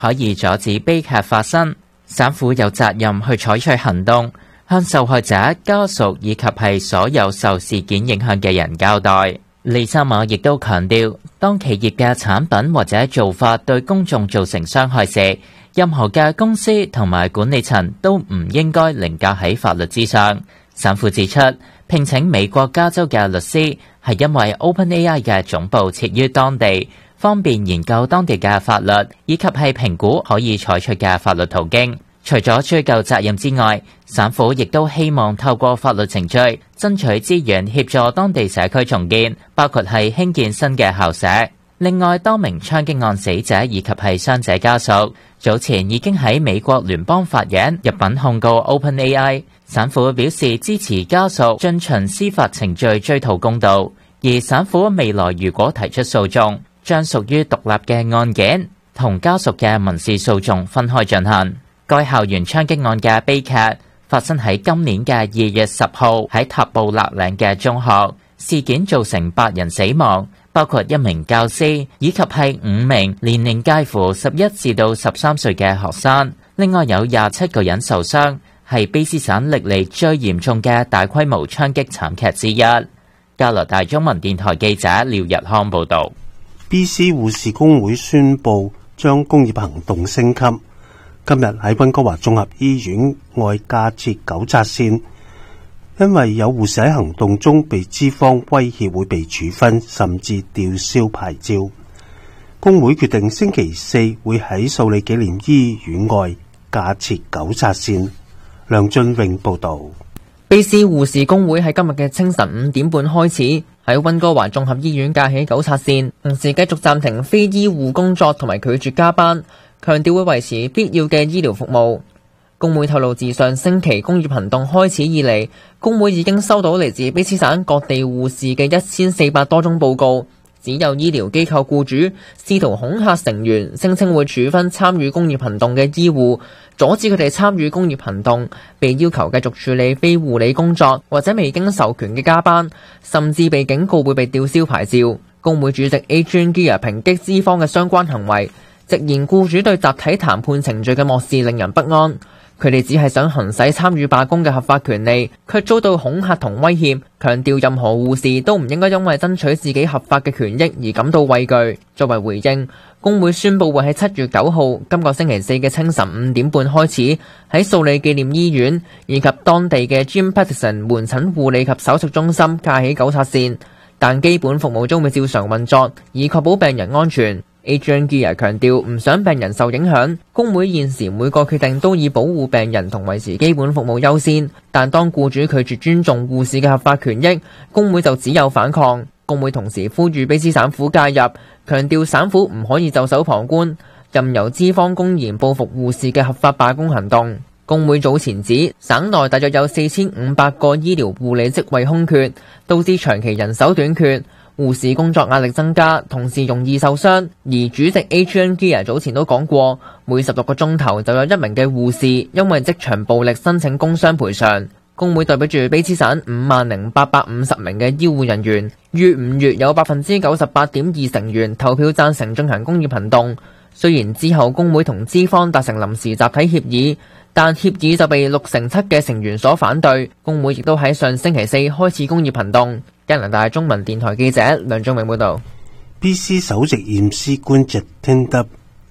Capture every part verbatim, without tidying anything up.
可以阻止悲劇發生。省府有責任去採取行動，向受害者家屬以及係所有受事件影響嘅人交代。利沙馬亦都強調，當企業嘅產品或者做法對公眾造成傷害時，任何嘅公司同埋管理層都唔應該凌駕喺法律之上。省府指出，聘請美國加州嘅律師係因為 OpenAI 嘅總部設於當地，方便研究當地嘅法律，以及係評估可以採取嘅法律途徑。除咗追究責任之外，省府亦都希望透過法律程序爭取資源協助當地社區重建，包括係興建新嘅校舍。另外，多名槍擊案死者以及係傷者家屬早前已經喺美國聯邦法院入稟控告 OpenAI。省府表示支持家屬進行司法程序追討公道，而省府未來如果提出訴訟，將屬於獨立嘅案件，同家屬嘅民事訴訟分開進行。該校園槍擊案嘅悲劇發生喺今年嘅二月十號喺塔布勒嶺嘅中學，事件造成八人死亡，包括一名教師以及係五名年齡介乎十一至到十三歲嘅學生，另外有廿七個人受傷，係卑詩省歷嚟最嚴重嘅大規模槍擊慘劇之一。加拿大中文電台記者廖日康報導。 B C 護士工會宣布將工業行動升級。今日喺溫哥華綜合醫院外架設糾察線，因為有護士喺行動中被資方威脅會被處分，甚至吊銷牌照。工會決定星期四會喺素里紀念醫院外架設糾察線。梁俊榮報道。 卑詩護士工會喺今日嘅清晨五點半開始喺溫哥華綜合醫院架起糾察線，同時繼續暫停非醫護工作同埋拒絕加班，強調會維持必要嘅醫療服務。工會透露，自上星期工業行動開始以嚟，工會已經收到嚟自卑詩省各地護士嘅一千四百多宗報告，只有醫療機構僱主試圖恐嚇成員，聲稱會處分參與工業行動嘅醫護，阻止佢哋參與工業行動，被要求繼續處理非護理工作或者未經授權嘅加班，甚至被警告會被吊銷牌照。工會主席 Adrian Gear 抨擊資方嘅相關行為，直言僱主對集體談判程序嘅漠視令人不安。佢哋只係想行使參與罷工嘅合法權利，卻遭到恐嚇同威脅，強調任何護士都唔應該因為爭取自己合法嘅權益而感到畏懼。作為回應，工會宣布會喺七月九號今個星期四嘅清晨五點半開始，喺素里紀念醫院以及當地嘅 Jim Pattison 門診護理及手術中心架起糾察線，但基本服務將會照常運作，以確保病人安全。Adrian Gear 強調唔想病人受影響，工會現時每個決定都以保護病人同維持基本服務優先，但當僱主拒絕尊重護士嘅合法權益，工會就只有反抗。工會同時呼籲卑詩省府介入，強調省府唔可以袖手旁觀，任由資方公然報復護士嘅合法罷工行動。工會早前指，省內大約有四千五百個醫療護理職位空缺，導致長期人手短缺，護士工作壓力增加，同時容易受傷。而主席 Adrian Gear 早前都講過，每十六個鐘頭就有一名嘅護士因為職場暴力申請工傷賠償。工會代表住卑詩省五萬零八百五十名嘅醫護人員，於五月有百分之九十八點二成員投票贊成進行工業行動。雖然之後工會同資方達成臨時集體協議，但協議就被六成七嘅成員所反對。工會亦都喺上星期四開始工業行動。加拿大中文電台記者梁仲明報道。 B C 首席驗屍官 Jatinda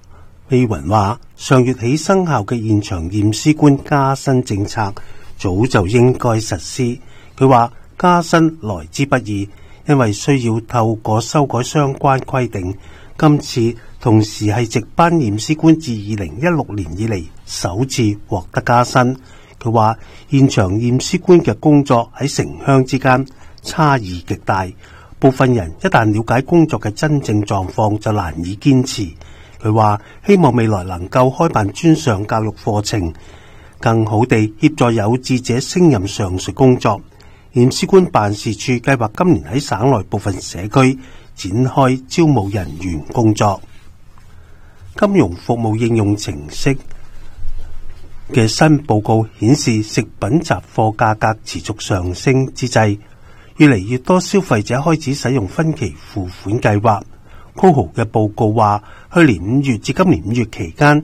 Pawan 話，上月起生效嘅現場驗屍官加薪政策早就應該實施。佢話加薪來之不易，因為需要透過修改相關規定。今次同時係值班驗屍官自二零一六年以嚟首次獲得加薪。佢話現場驗屍官嘅工作喺城鄉之間差異極大，部分人一旦了解工作嘅真正狀況就難以堅持。佢話希望未來能夠開辦專上教育課程，更好地協助有志者升任上述工作。驗屍官辦事處計劃今年喺省內部分社區展開招募人員工作。金融服務應用程式嘅新報告顯示，食品雜貨價格持續上升之際，越嚟越多消費者開始使用分期付款計劃。Coho 嘅報告話，去年五月至今年五月期間，